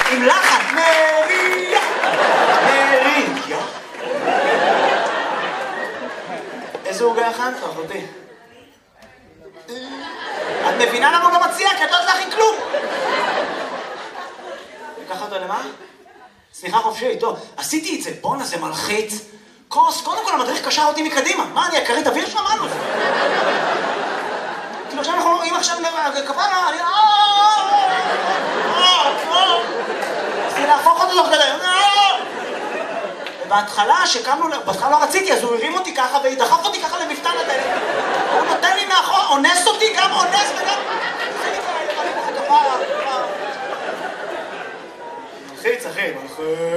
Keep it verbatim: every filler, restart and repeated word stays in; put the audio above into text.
עם לחץ, מריה, מריה. איזה עוגה הכנת, אחותי? את מבינה למה הוא לא מציע? כי את לא יודעת להכין כלום. לקח אותו למה? סליחה חופשי, טוב, עשיתי את זה, בונה זה מלחיץ. כוס, קודם כל המדריך קשר אותי מקדימה. מה, אני הכרית אוויר שם? מה לו? כאילו עכשיו אנחנו רואים עכשיו כפרה, אני... רציתי להפוך אותו תוך כדי. ובהתחלה, שקמנו, בהתחלה לא רציתי, אז הוא הרים אותי ככה ודחף אותי ככה למפתן הדלת. הוא נותן לי מאחור, אונס אותי, גם אונס וגם... מלחיץ, אחי, מלחיץ.